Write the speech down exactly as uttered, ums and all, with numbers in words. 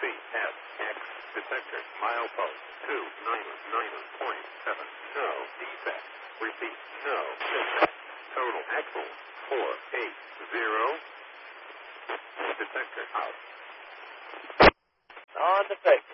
C S X. Detector. Milepost two nine nine point seven. No defect. Repeat. No defect. Total axle four eight zero. Detector out. Non-defective.